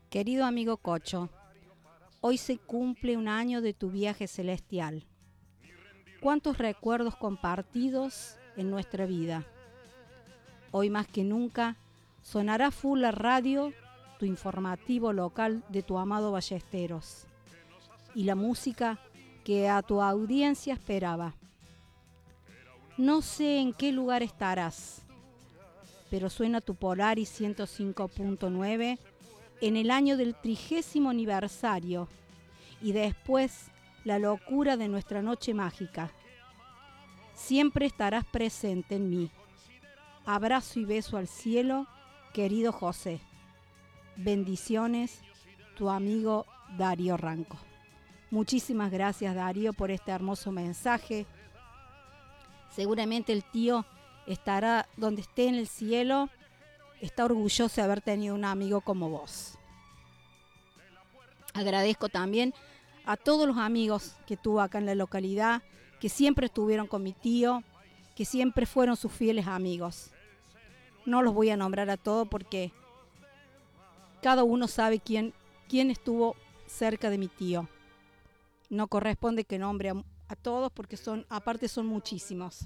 Querido amigo Cocho, hoy se cumple un año de tu viaje celestial. ¿Cuántos recuerdos compartidos en nuestra vida? Hoy más que nunca sonará full la radio, tu informativo local de tu amado Ballesteros, y la música que a tu audiencia esperaba. No sé en qué lugar estarás, pero suena tu Polaris 105.9 en el año del 30º aniversario y después la locura de nuestra noche mágica. Siempre estarás presente en mí. Abrazo y beso al cielo, querido José. Bendiciones, tu amigo Darío Ranco. Muchísimas gracias, Darío, por este hermoso mensaje. Seguramente el tío estará donde esté en el cielo, está orgulloso de haber tenido un amigo como vos. Agradezco también a todos los amigos que tuvo acá en la localidad, que siempre estuvieron con mi tío, que siempre fueron sus fieles amigos. No los voy a nombrar a todos porque cada uno sabe quién estuvo cerca de mi tío. No corresponde que nombre a todos porque aparte son muchísimos.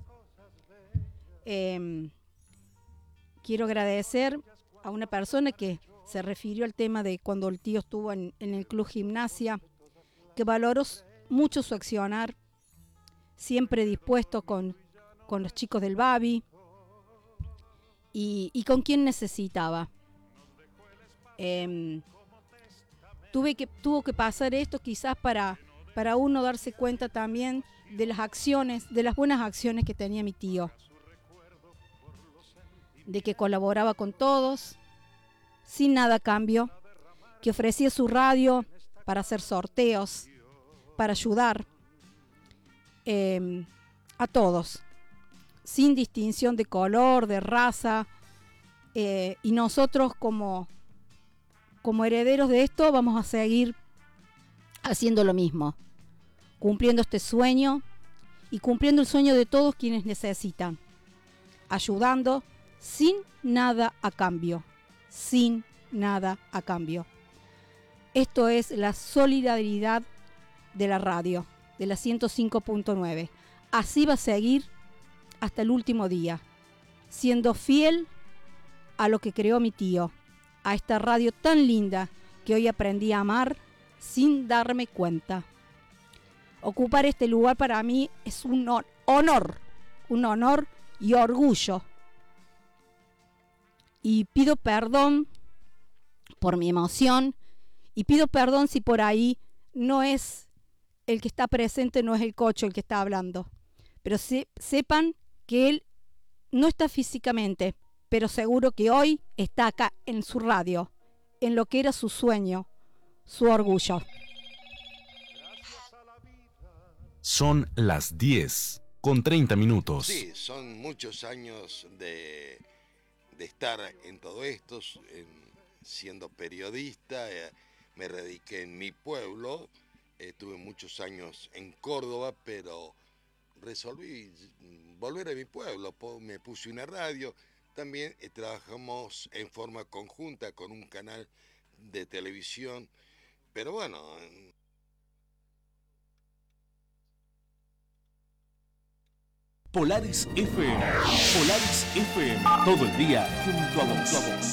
Quiero agradecer a una persona que se refirió al tema de cuando el tío estuvo en el Club Gimnasia, que valoró mucho su accionar, siempre dispuesto con los chicos del Babi y con quien necesitaba. Tuvo que pasar esto quizás para uno darse cuenta también de las acciones, de las buenas acciones que tenía mi tío, de que colaboraba con todos, sin nada a cambio, que ofrecía su radio para hacer sorteos, para ayudar a todos, sin distinción de color, de raza, y nosotros como herederos de esto vamos a seguir haciendo lo mismo, cumpliendo este sueño y cumpliendo el sueño de todos quienes necesitan, ayudando sin nada a cambio, sin nada a cambio. Esto es la solidaridad de la radio, de la 105.9. Así va a seguir hasta el último día, siendo fiel a lo que creó mi tío, a esta radio tan linda que hoy aprendí a amar sin darme cuenta. Ocupar este lugar para mí es un honor y orgullo. Y pido perdón por mi emoción y pido perdón si por ahí no es el que está presente, no es el Cocho el que está hablando. Pero sepan que él no está físicamente, pero seguro que hoy está acá en su radio, en lo que era su sueño, su orgullo. Son las 10:30. Sí, son muchos años de estar en todo esto, siendo periodista. Me radiqué en mi pueblo, tuve muchos años en Córdoba, pero resolví volver a mi pueblo. Me puse una radio, también trabajamos en forma conjunta con un canal de televisión, pero bueno... Polaris FM. Polaris FM. Todo el día junto a vos.